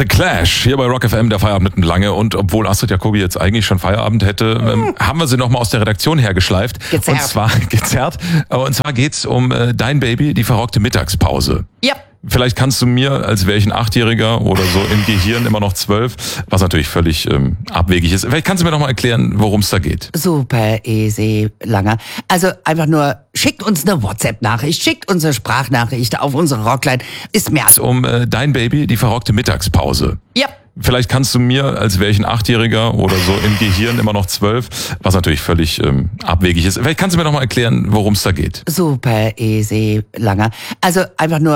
The Clash, hier bei Rock FM, der Feierabend mit Lange. Und obwohl Astrid Jacobi jetzt eigentlich schon Feierabend hätte, haben wir sie nochmal aus der Redaktion hergeschleift. Gezerrt. Und zwar geht's um Dein Baby, die verrockte Mittagspause. Ja. Vielleicht kannst du mir, als wäre ich ein 8-Jähriger oder so im Gehirn immer noch 12, was natürlich völlig abwegig ist. Vielleicht kannst du mir noch mal erklären, worum es da geht. Super easy, Langer. Also einfach nur, schickt uns eine WhatsApp-Nachricht, schickt uns eine Sprachnachricht auf unsere Rockline. Ist mir... Um Dein Baby, die verrockte Mittagspause. Ja. Vielleicht kannst du mir, als wäre ich ein 8-Jähriger oder so im Gehirn immer noch 12, was natürlich völlig abwegig ist. Vielleicht kannst du mir noch mal erklären, worum es da geht. Super easy, Langer. Also einfach nur...